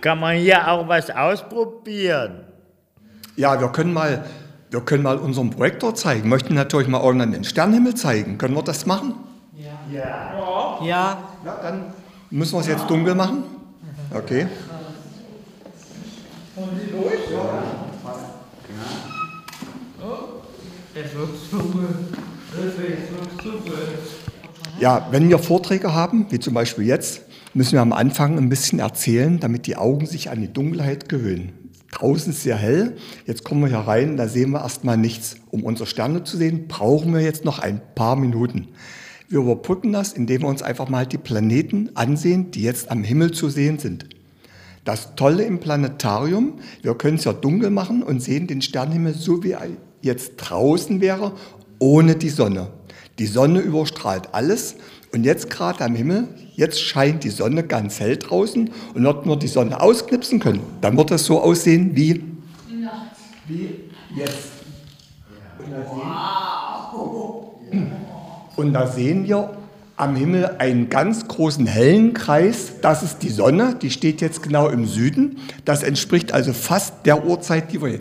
Kann man hier auch was ausprobieren? Ja, wir können mal unseren Projektor zeigen. Möchten natürlich mal irgendwann den Sternenhimmel zeigen. Können wir das machen? Ja. Ja, dann müssen wir es jetzt dunkel machen. Okay. Und die durch? Ja. Es wird super. Ja, wenn wir Vorträge haben, wie zum Beispiel jetzt, müssen wir am Anfang ein bisschen erzählen, damit die Augen sich an die Dunkelheit gewöhnen. Draußen ist sehr hell, jetzt kommen wir hier rein, da sehen wir erstmal nichts. Um unsere Sterne zu sehen, brauchen wir jetzt noch ein paar Minuten. Wir überbrücken das, indem wir uns einfach mal die Planeten ansehen, die jetzt am Himmel zu sehen sind. Das Tolle im Planetarium, wir können es ja dunkel machen und sehen den Sternenhimmel so, wie er jetzt draußen wäre, ohne die Sonne. Die Sonne überstrahlt alles und jetzt gerade am Himmel, jetzt scheint die Sonne ganz hell draußen und wenn wir die Sonne ausknipsen können, dann wird das so aussehen wie jetzt. Und da sehen wir am Himmel einen ganz großen hellen Kreis. Das ist die Sonne, die steht jetzt genau im Süden. Das entspricht also fast der Uhrzeit, die wir jetzt